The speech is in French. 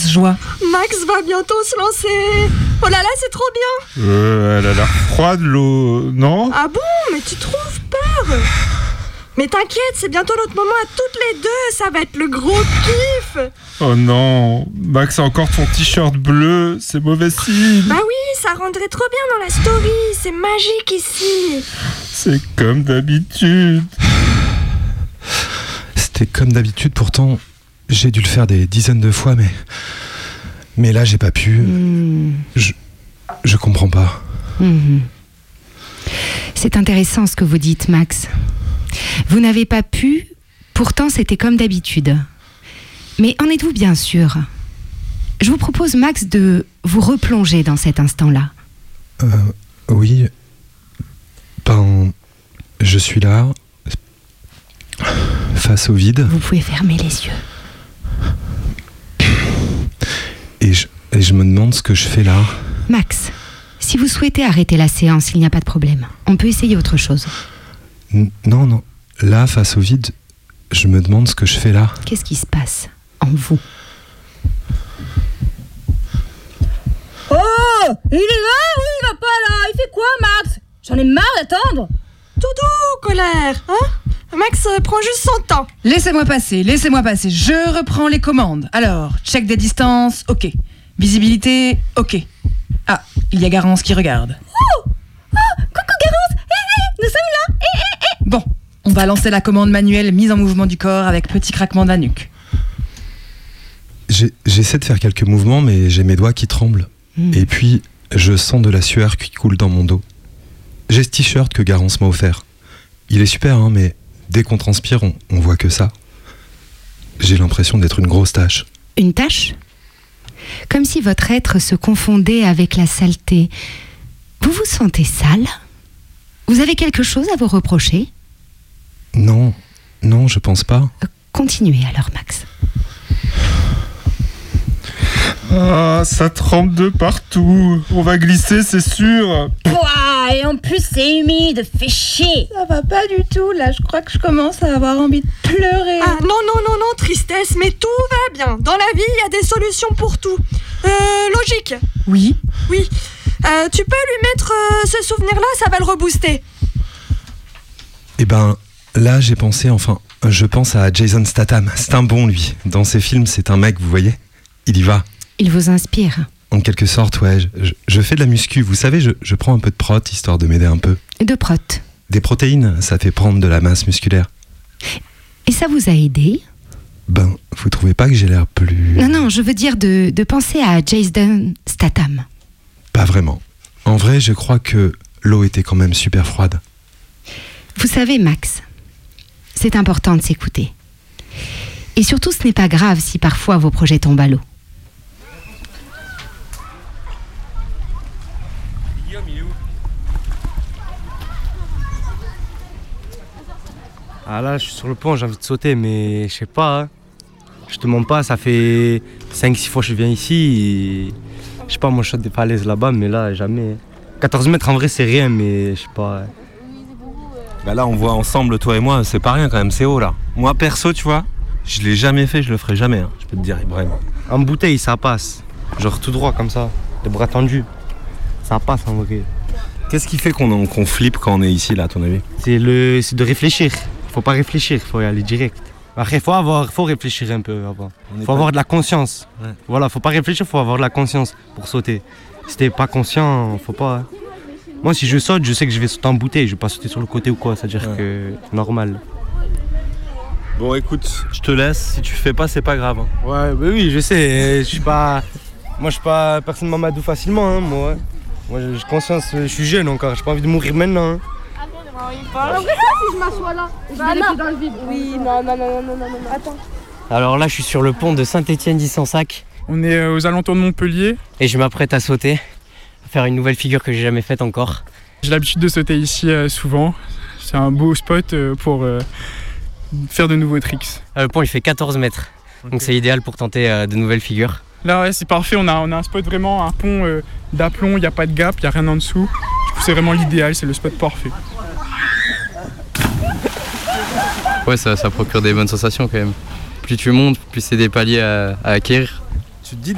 immense joie. Max va bientôt se lancer. Oh là là, c'est trop bien. Elle a l'air froide, l'eau, non? Ah bon, mais tu trouves peur? Mais t'inquiète, c'est bientôt notre moment à toutes les deux. Ça va être le gros kiff. Oh non, Max a encore ton t-shirt bleu, c'est mauvais signe. Bah oui, ça rendrait trop bien dans la story. C'est magique ici. C'est comme d'habitude. C'était comme d'habitude, pourtant j'ai dû le faire des dizaines de fois, mais là j'ai pas pu. Je comprends pas. C'est intéressant ce que vous dites, Max. Vous n'avez pas pu, pourtant c'était comme d'habitude. Mais en êtes-vous bien sûr? Je vous propose, Max, de vous replonger dans cet instant-là. Oui. Je suis là, face au vide. Vous pouvez fermer les yeux. Et je me demande ce que je fais là. Max, si vous souhaitez arrêter la séance, il n'y a pas de problème. On peut essayer autre chose. Non. Là, face au vide, je me demande ce que je fais là. Qu'est-ce qui se passe en vous? Oh, il y va ou il va pas là? Il fait quoi, Max? J'en ai marre d'attendre. Tout doux, colère, hein? Max prend juste son temps. Laissez-moi passer. Je reprends les commandes. Alors, check des distances, ok. Visibilité, ok. Ah, il y a Garance qui regarde. Oh, coucou Garance. Nous sommes là. Bon, on va lancer la commande manuelle mise en mouvement du corps avec petit craquement de la nuque. J'essaie de faire quelques mouvements, mais j'ai mes doigts qui tremblent. Et puis, je sens de la sueur qui coule dans mon dos. J'ai ce t-shirt que Garance m'a offert. Il est super, hein, mais dès qu'on transpire, on voit que ça. J'ai l'impression d'être une grosse tache. Une tache? Comme si votre être se confondait avec la saleté. Vous vous sentez sale? Vous avez quelque chose à vous reprocher? Non, je pense pas. Continuez alors, Max. Ah, ça trempe de partout. On va glisser, c'est sûr. Pouah, et en plus c'est humide, fait chier. Ça va pas du tout, là, je crois que je commence à avoir envie de pleurer. Ah non, tristesse, mais tout va bien. Dans la vie, il y a des solutions pour tout. Logique. Oui. Tu peux lui mettre ce souvenir-là, ça va le rebooster. Eh ben, là j'ai pensé, je pense à Jason Statham. C'est un bon, lui. Dans ses films, c'est un mec, vous voyez. Il y va. Il vous inspire? En quelque sorte, ouais. Je fais de la muscu, vous savez, je prends un peu de prot, histoire de m'aider un peu. De prot? Des protéines, ça fait prendre de la masse musculaire. Et ça vous a aidé? Ben, vous trouvez pas que j'ai l'air plus... Non, je veux dire de penser à Jason Statham. Pas vraiment. En vrai, je crois que l'eau était quand même super froide. Vous savez, Max, c'est important de s'écouter. Et surtout, ce n'est pas grave si parfois vos projets tombent à l'eau. Ah là, je suis sur le pont, j'ai envie de sauter, mais je sais pas. Hein. Je te mens pas, ça fait 5-6 fois que je viens ici. Et... Je sais pas, moi je saute des falaises là-bas, mais là, jamais. 14 mètres en vrai, c'est rien, mais je sais pas. Bah là, on voit ensemble, toi et moi, c'est pas rien quand même, c'est haut là. Moi, perso, tu vois, je l'ai jamais fait, je le ferai jamais, hein, je peux te dire, Ibrahim. En bouteille, ça passe. Genre tout droit comme ça, les bras tendus. Ça passe en vrai. Qu'est-ce qui fait qu'on flippe quand on est ici, là, à ton avis? C'est de réfléchir. Faut pas réfléchir, faut y aller direct. Après, faut réfléchir un peu avant. Faut avoir de la conscience. Ouais. Voilà, faut pas réfléchir, faut avoir de la conscience pour sauter. Si t'es pas conscient, faut pas. Hein. Moi, si je saute, je sais que je vais sauter en bouteille, je vais pas sauter sur le côté ou quoi, c'est-à-dire que c'est normal. Bon, écoute, je te laisse. Si tu fais pas, c'est pas grave. Hein. Ouais, bah oui, je sais. Je suis pas. Moi, je suis pas personne m'amadou facilement, hein, moi. Moi, j'ai conscience, je suis jeune encore, j'ai pas envie de mourir maintenant. Hein. Si je m'assois là, je vais les pieds dans le vide. Oui, non, attends. Alors là, je suis sur le pont de Saint-Étienne-d'Issensac. On est aux alentours de Montpellier. Et je m'apprête à sauter, à faire une nouvelle figure que j'ai jamais faite encore. J'ai l'habitude de sauter ici souvent. C'est un beau spot pour faire de nouveaux tricks. Le pont, il fait 14 mètres. Okay. Donc c'est idéal pour tenter de nouvelles figures. Là, ouais, c'est parfait. On a un spot vraiment, un pont d'aplomb. Il n'y a pas de gap, il n'y a rien en dessous. Du coup, c'est vraiment l'idéal. C'est le spot parfait. Ouais, ça procure des bonnes sensations quand même. Plus tu montes, plus c'est des paliers à acquérir. Tu te dis